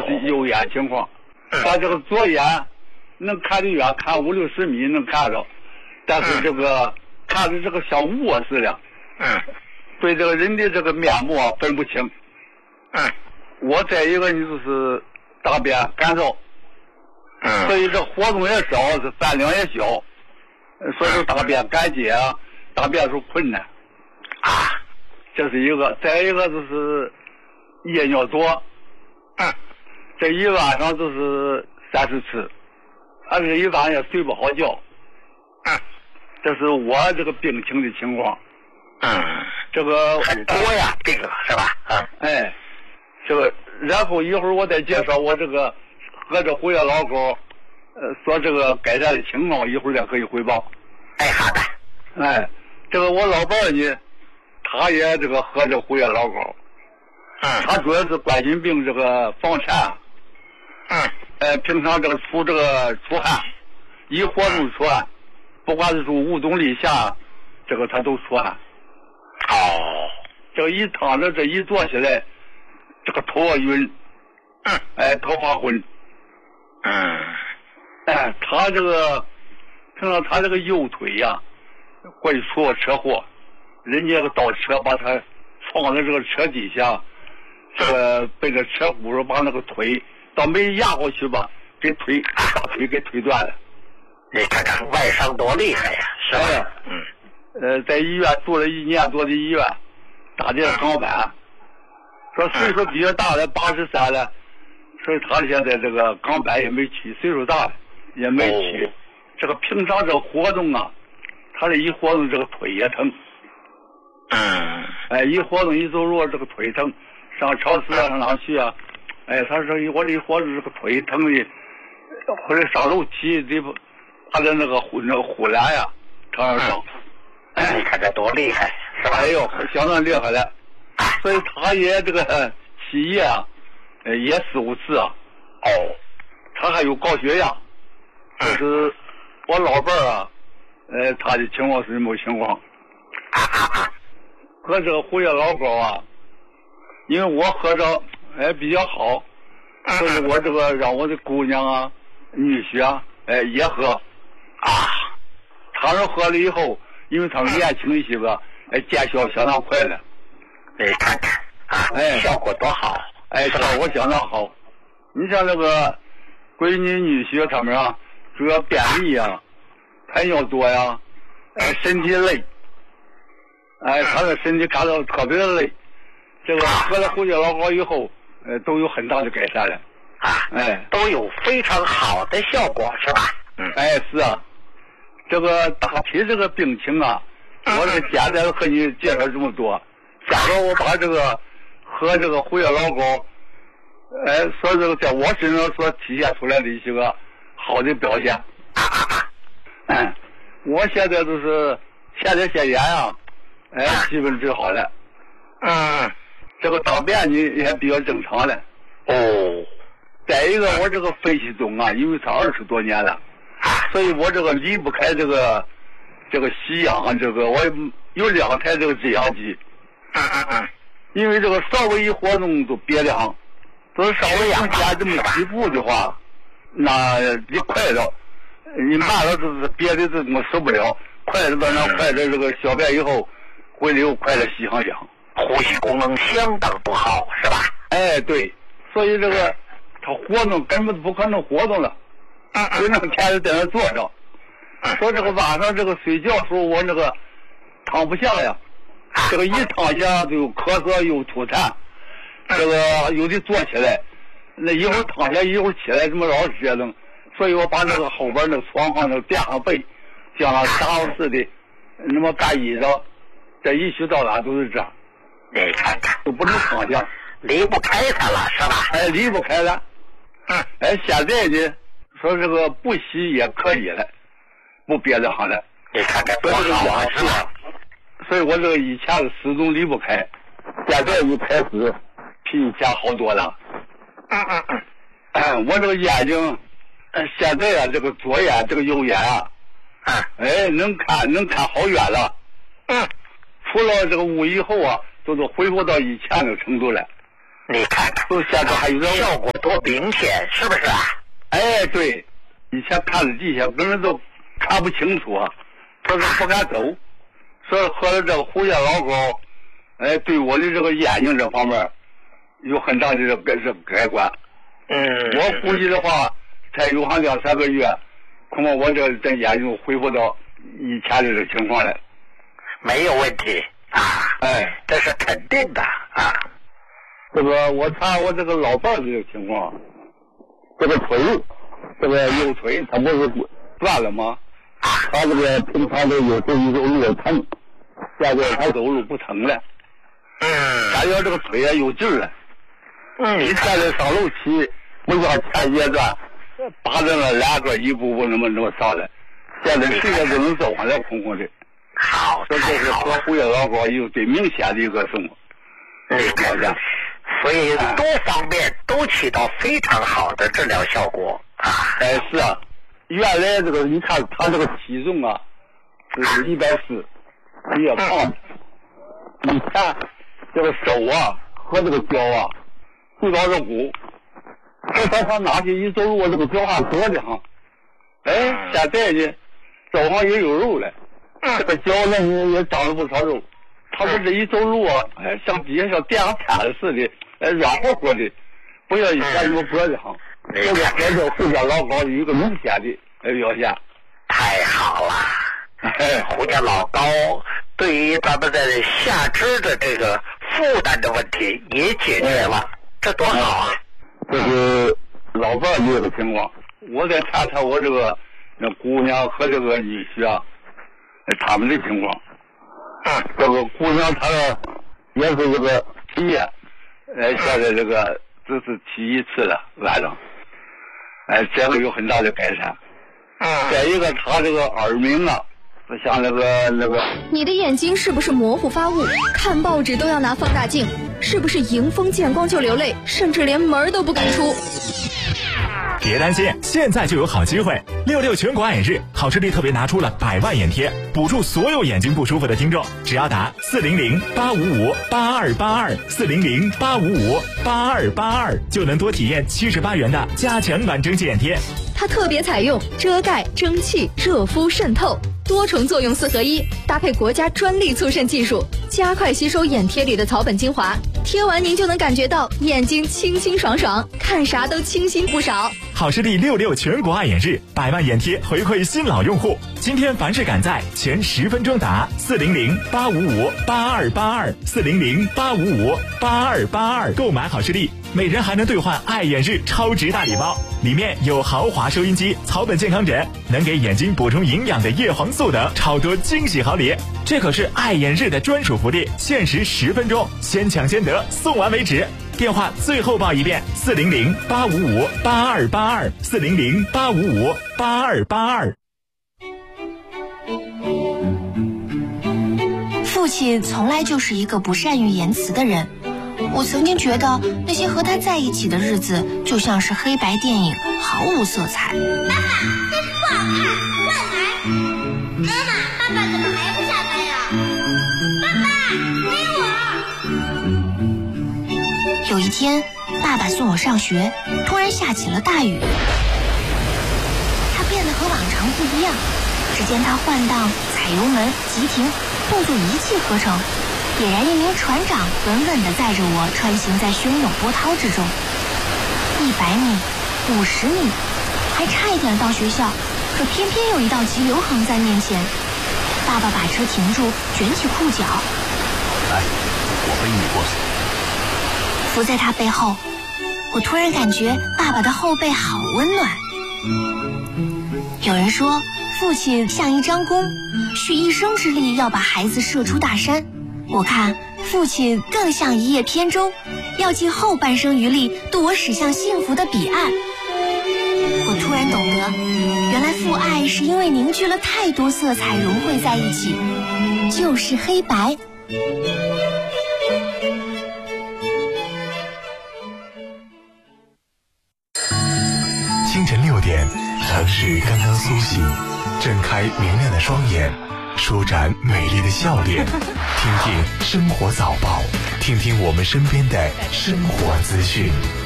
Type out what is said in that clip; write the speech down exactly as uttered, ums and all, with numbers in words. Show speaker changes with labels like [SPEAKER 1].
[SPEAKER 1] 是右眼情况。他这个左眼能看得远，看五六十米能看着，但是这个看着这个像雾似的，
[SPEAKER 2] 嗯，
[SPEAKER 1] 对这个人的这个面目啊分不清。
[SPEAKER 2] 嗯，
[SPEAKER 1] 我再一个你就是大便干燥，
[SPEAKER 2] 嗯，
[SPEAKER 1] 所以这活动也少，这饭量也小，所以说大便干结啊，大便时候困难
[SPEAKER 2] 啊，
[SPEAKER 1] 这是一个。再一个就是夜尿多，
[SPEAKER 2] 嗯，
[SPEAKER 1] 这一晚上就是三十次，而且一晚也睡不好觉。
[SPEAKER 2] 嗯，
[SPEAKER 1] 这是我这个病情的情况。
[SPEAKER 2] 嗯，
[SPEAKER 1] 这个
[SPEAKER 2] 很多呀，这个是吧？嗯，
[SPEAKER 1] 哎，这个然后一会儿我再介绍我这个喝着胡药老狗，呃，说这个改善的情况，一会儿再可以汇报。
[SPEAKER 2] 哎，好的。
[SPEAKER 1] 哎，这个我老伴儿呢，他也这个喝着胡药老狗，
[SPEAKER 2] 嗯，
[SPEAKER 1] 他主要是冠心病这个房颤，
[SPEAKER 2] 嗯，
[SPEAKER 1] 呃，平常这个出这个出汗，一活动出汗，不管是说无动力下，这个他都出汗。
[SPEAKER 2] 哦，
[SPEAKER 1] 这个一躺着，这一坐起来，这个头啊晕，
[SPEAKER 2] 嗯，
[SPEAKER 1] 哎，头发昏，
[SPEAKER 2] 嗯，
[SPEAKER 1] 哎，他这个，平常他这个右腿呀、啊，会出过车祸，人家个倒车把他撞在这个车底下，这个被这车轱把那个腿倒没压过去吧，给腿大腿给推断了。
[SPEAKER 2] 你看看外伤多厉害呀，是吧？
[SPEAKER 1] 哎、
[SPEAKER 2] 嗯。
[SPEAKER 1] 呃，在医院住了一年多的医院，打这个钢板，说岁数比较大的八十三了，所以他现在这个钢板也没取，岁数大了也没取。这个平常这个活动啊，他这一活动这个腿也疼。
[SPEAKER 2] 嗯。
[SPEAKER 1] 哎，一活动一走路这个腿疼，上超市啊上哪去啊？哎，他说我这一活动这个腿疼的，或者上楼梯这不，他的那个护那个护栏呀，常常上。
[SPEAKER 2] 哎，你看这多厉害，是吧？
[SPEAKER 1] 哎呦，相当厉害了，所以他也这个起夜啊，呃，也四五次啊。
[SPEAKER 2] 哦，
[SPEAKER 1] 他还有高血压，就是我老伴儿啊，呃，他的情况是什么情况？喝这个胡药老膏啊，因为我喝着哎比较好，所以我这个让我的姑娘啊、女婿啊，哎也喝啊。他们喝了以后。因为他们年轻一些个，哎，见效相当快了。
[SPEAKER 2] 你看看啊，
[SPEAKER 1] 哎，
[SPEAKER 2] 效果多好，
[SPEAKER 1] 哎，效果相当好。你像那个闺女、女婿他们啊，主要便秘啊，排尿多呀，哎，身体累，哎，他的身体感到特别的累。这个喝了胡椒老膏以后，呃，都有很大的改善了。
[SPEAKER 2] 啊，
[SPEAKER 1] 哎，
[SPEAKER 2] 都有非常好的效果，是吧？嗯，
[SPEAKER 1] 哎，是啊。这个大体这个病情啊，我这简单的和你介绍这么多。下边我把这个和这个胡药老膏，哎，说这个在我身上所体现出来的一些个好的表现。嗯，我现在就是前列腺炎啊，哎，基本治好了。
[SPEAKER 2] 嗯，
[SPEAKER 1] 这个大便呢也比较正常了。
[SPEAKER 2] 哦，
[SPEAKER 1] 再一个，我这个分析中啊，因为他二十多年了。所以我这个离不开这个这个吸氧，这个我有两台这个制氧机。
[SPEAKER 2] 嗯嗯嗯。
[SPEAKER 1] 因为这个稍微一活动都憋凉，就是稍微往前这么几步的话，那你快了，你慢了就是憋的这么受不了，快了到那快了这个小便以后，回来又快了吸上氧，
[SPEAKER 2] 呼吸功能相当不好，是吧？
[SPEAKER 1] 哎，对，所以这个他活动根本不可能活动了。就那天就在那坐着，说这个晚上这个睡觉时候我那个躺不下呀，这个一躺下就咳嗽又吐痰，这个有的坐起来，那一会儿躺下一会儿起来，这么老折腾，所以我把那个后边那个床上那个垫上被，像沙发似的，那么盖衣裳，这一去到哪都是这样，
[SPEAKER 2] 你看看
[SPEAKER 1] 都不能躺下，
[SPEAKER 2] 离不开它了，是吧？
[SPEAKER 1] 哎，离不开了，
[SPEAKER 2] 嗯，
[SPEAKER 1] 哎，现在呢。说这个不吸也可以了，不憋得慌了。
[SPEAKER 2] 你看看多好啊，是吧？
[SPEAKER 1] 所以我这个以前始终离不开，现在一开始比以前好多了。
[SPEAKER 2] 嗯嗯嗯。
[SPEAKER 1] 哎，我这个眼睛，现在啊，这个左眼这个右眼啊，
[SPEAKER 2] 嗯，
[SPEAKER 1] 哎，能看能看好远了。
[SPEAKER 2] 嗯。
[SPEAKER 1] 除了这个雾以后啊，都是恢复到以前的程度了。
[SPEAKER 2] 你看看，
[SPEAKER 1] 都现在还有点
[SPEAKER 2] 效果多明显，是不是啊？
[SPEAKER 1] 哎，对，以前看着地下根本都看不清楚啊，说是不敢走，说是喝了这个胡叶老膏，哎，对我的这个眼睛这方面有很大的这个这个改观。
[SPEAKER 2] 嗯，
[SPEAKER 1] 我估计的话，才有上两三个月，恐怕我这这眼睛恢复到以前的这个情况了。
[SPEAKER 2] 没有问题啊，
[SPEAKER 1] 哎，
[SPEAKER 2] 这是肯定的啊。
[SPEAKER 1] 这个我看我这个老伴儿的这个情况，这个腿，这个右腿他不是断了吗？他这个平常都有时候有路疼，现在他走路不疼了。
[SPEAKER 2] 嗯，
[SPEAKER 1] 感觉这个腿啊有劲儿了。
[SPEAKER 2] 嗯，
[SPEAKER 1] 你现在上楼梯不像前阶段打着了两个一步步那么那么上来，现在谁也都能走上来空空的。
[SPEAKER 2] 好，
[SPEAKER 1] 这就是喝胡叶老膏有最明显的一个什么？
[SPEAKER 2] 你看看，所以多方面都起到非常好的治疗效果啊。
[SPEAKER 1] 哎，是啊，原来这个你看他这个体重啊是一百四，比较胖。你看这个手啊和这个脚啊，最高是骨。这他他拿起一走路，这个脚还硌的哈。哎，现在呢，手上也有肉了。这个脚呢也也长了不少肉，他说这一走路啊，哎，像底下像垫上毯子似的，哎，软和和的，不像以前有脖子上。这个喝这胡叶老膏有一个明显的哎表现。
[SPEAKER 2] 太好了，哎，胡叶老膏对于咱们的下肢的这个负担的问题也解决了，这多好啊！
[SPEAKER 1] 这是老伴儿这个情况，我再谈谈我这个那姑娘和这个女婿啊。他们的情况，啊，这个姑娘她也是这个毕业，哎，现在这个这是第一次了晚上，哎，这个有很大的改善。啊，再一个她这个耳鸣啊，像那个那个。
[SPEAKER 3] 你的眼睛是不是模糊发雾？看报纸都要拿放大镜？是不是迎风见光就流泪，甚至连门都不敢出？
[SPEAKER 4] 别担心，现在就有好机会！六六全国眼日，好视力特别拿出了百万眼贴，补助所有眼睛不舒服的听众，只要打四零零八五五八二八二四零零八五五八二八二，就能多体验七十八元的加强版蒸汽眼贴。
[SPEAKER 3] 它特别采用遮盖、蒸汽、热敷、渗透多重作用四合一，搭配国家专利促渗技术，加快吸收眼贴里的草本精华，贴完您就能感觉到眼睛清清爽爽，看啥都清新不少。
[SPEAKER 4] 好视力六六全国爱眼日，百万眼贴回馈新老用户。今天凡是赶在前十分钟打四零零八五五八二八二四零零八五五八二八二购买好视力，每人还能兑换爱眼日超值大礼包，里面有豪华收音机、草本健康枕，能给眼睛补充营养的叶黄素等超多惊喜好礼。这可是爱眼日的专属福利，限时十分钟，先抢先得，送完为止。电话最后报一遍：四零零八五五八二八二四零零八五五八二八二。
[SPEAKER 5] 父亲从来就是一个不善于言辞的人，我曾经觉得那些和他在一起的日子就像是黑白电影，毫无色彩。
[SPEAKER 6] 爸爸，这是不好看，乱来！妈妈，爸爸怎么还不下班呀？爸爸，给我！
[SPEAKER 5] 有一天，爸爸送我上学，突然下起了大雨。他变得和往常不一样，只见他换挡、踩油门、急停，动作一气呵成，俨然一名船长，稳稳地载着我穿行在汹涌波涛之中。一百米，五十米，还差一点到学校，可偏偏有一道急流横在面前。爸爸把车停住，卷起裤脚，
[SPEAKER 7] 来，我背你过去。
[SPEAKER 5] 伏在他背后，我突然感觉爸爸的后背好温暖。有人说，父亲像一张弓，蓄一生之力要把孩子射出大山。我看父亲更像一叶扁舟，要尽后半生余力渡我驶向幸福的彼岸。我突然懂得，原来父爱是因为凝聚了太多色彩融汇在一起，就是黑白。
[SPEAKER 8] 清晨六点，城市刚刚苏醒，睁开明亮的双眼，舒展美丽的笑脸，听听生活早报。 听听我们身边的生活资讯。